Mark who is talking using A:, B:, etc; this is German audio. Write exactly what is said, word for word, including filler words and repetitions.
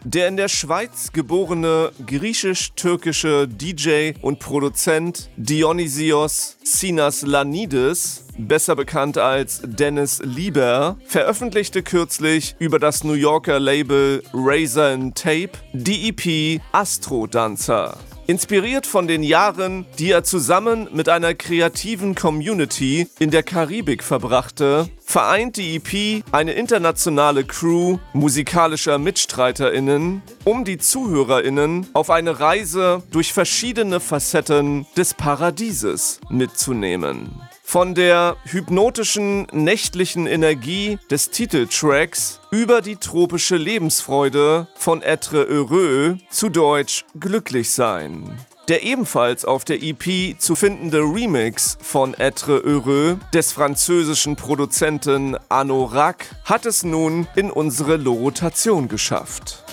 A: Der in der Schweiz geborene griechisch-türkische D J und Produzent Dionysios Sinaslanides, besser bekannt als Dennis Lieber, veröffentlichte kürzlich über das New Yorker Label Razor and Tape die E P Astrodancer. Inspiriert von den Jahren, die er zusammen mit einer kreativen Community in der Karibik verbrachte, vereint die E P eine internationale Crew musikalischer MitstreiterInnen, um die ZuhörerInnen auf eine Reise durch verschiedene Facetten des Paradieses mitzunehmen. Von der hypnotischen, nächtlichen Energie des Titeltracks über die tropische Lebensfreude von Être heureux, zu Deutsch glücklich sein. Der ebenfalls auf der E P zu findende Remix von Être heureux des französischen Produzenten Anorak hat es nun in unsere Rotation geschafft.